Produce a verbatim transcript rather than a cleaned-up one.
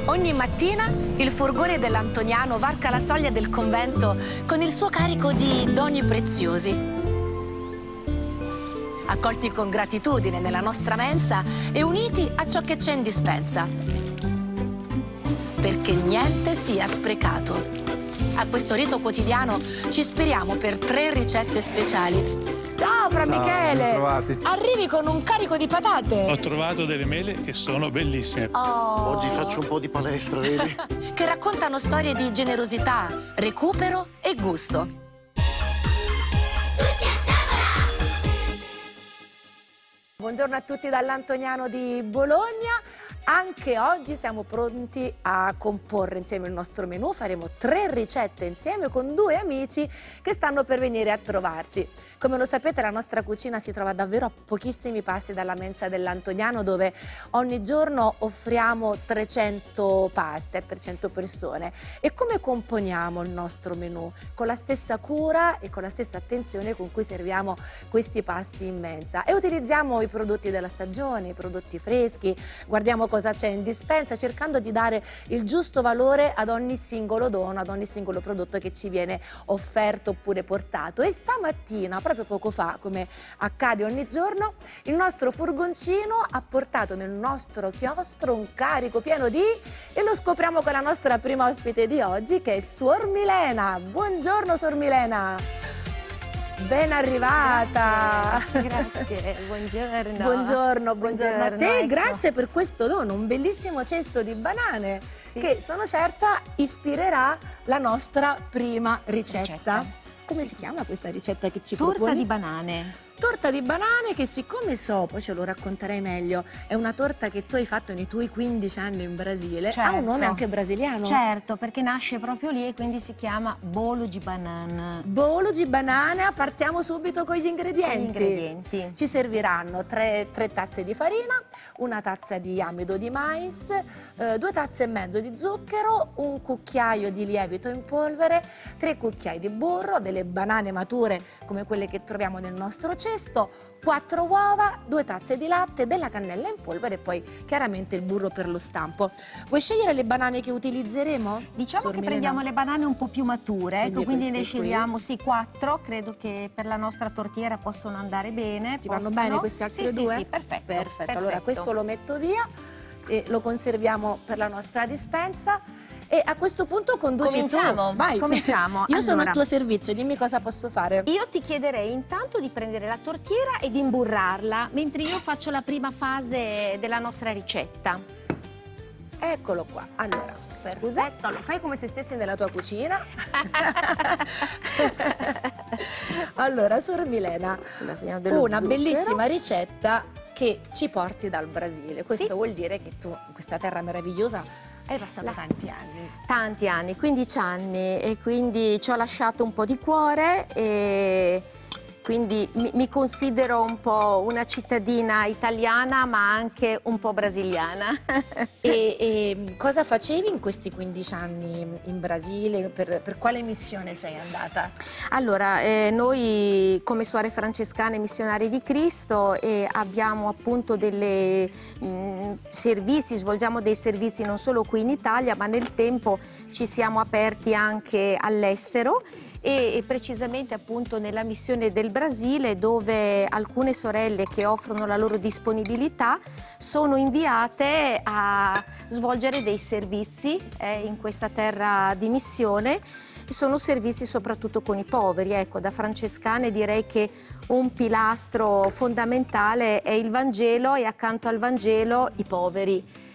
Ogni mattina il furgone dell'Antoniano varca la soglia del convento con il suo carico di doni preziosi. Accolti con gratitudine nella nostra mensa e uniti a ciò che c'è in dispensa. Perché niente sia sprecato. A questo rito quotidiano ci ispiriamo per tre ricette speciali. Ciao Fra Ciao, Michele! bentrovati. Arrivi con un carico di patate. Ho trovato delle mele che sono bellissime. Oh. Oggi faccio un po' di palestra, vedi? Che raccontano storie di generosità, recupero e gusto. Buongiorno a tutti dall'Antoniano di Bologna. Anche oggi siamo pronti a comporre insieme il nostro menù. Faremo tre ricette insieme con due amici che stanno per venire a trovarci. Come lo sapete, la nostra cucina si trova davvero a pochissimi passi dalla mensa dell'Antoniano, dove ogni giorno offriamo trecento paste a trecento persone. E come componiamo il nostro menù? Con la stessa cura e con la stessa attenzione con cui serviamo questi pasti in mensa. E utilizziamo i prodotti della stagione, i prodotti freschi, guardiamo cosa c'è in dispensa, cercando di dare il giusto valore ad ogni singolo dono, ad ogni singolo prodotto che ci viene offerto oppure portato. E stamattina, proprio poco fa, come accade ogni giorno, il nostro furgoncino ha portato nel nostro chiostro un carico pieno di... e lo scopriamo con la nostra prima ospite di oggi, che è Suor Milena. Buongiorno Suor Milena! Ben arrivata! Grazie, grazie. Buongiorno. Buongiorno, buongiorno a te, ecco. Grazie per questo dono, un bellissimo cesto di banane, sì, che sono certa ispirerà la nostra prima ricetta. Ricetta. Come sì. si chiama questa ricetta che ci Torta proponi? di banane. Torta di banane che, siccome so, poi ce lo racconterai meglio, è una torta che tu hai fatto nei tuoi quindici anni in Brasile, Certo. ha un nome anche brasiliano? Certo, perché nasce proprio lì e quindi si chiama bolo di banana. Bolo di banana, partiamo subito con gli ingredienti. Con gli ingredienti. Ci serviranno tre, tre tazze di farina, una tazza di amido di mais, eh, due tazze e mezzo di zucchero, un cucchiaio di lievito in polvere, tre cucchiai di burro, delle banane mature come quelle che troviamo nel nostro cesto, quattro uova, due tazze di latte, della cannella in polvere e poi chiaramente il burro per lo stampo. Vuoi scegliere le banane che utilizzeremo? Diciamo Suor che Milena? prendiamo le banane un po' più mature, Quindi ecco, quindi ne queste qui. scegliamo sì quattro, credo che per la nostra tortiera possono andare bene. Ti vanno possono. bene queste altre sì, due? Sì, sì, perfetto. Perfetto, allora questo lo metto via e lo conserviamo per la nostra dispensa. E a questo punto conduci Cominciamo? tu. Vai. Cominciamo. Io sono Allora. al tuo servizio, dimmi cosa posso fare. Io ti chiederei intanto di prendere la tortiera e di imburrarla, mentre io faccio la prima fase della nostra ricetta. Eccolo qua. Allora, scusa, lo fai come se stessi nella tua cucina. Allora, Suor Milena, una bellissima ricetta che ci porti dal Brasile. Questo Sì. vuol dire che tu, in questa terra meravigliosa, hai passato La- tanti anni. Tanti anni, quindici anni, e quindi ci ho lasciato un po' di cuore e quindi mi, mi considero un po' una cittadina italiana ma anche un po' brasiliana. E, e cosa facevi in questi quindici anni in Brasile? Per, per quale missione sei andata? Allora, eh, noi come suore francescane missionarie di Cristo eh, abbiamo appunto dei servizi, svolgiamo dei servizi non solo qui in Italia, ma nel tempo ci siamo aperti anche all'estero. E, e precisamente appunto nella missione del Brasile, dove alcune sorelle che offrono la loro disponibilità sono inviate a svolgere dei servizi eh, in questa terra di missione. Sono servizi soprattutto con i poveri. Ecco, da francescane direi che un pilastro fondamentale è il Vangelo e accanto al Vangelo i poveri.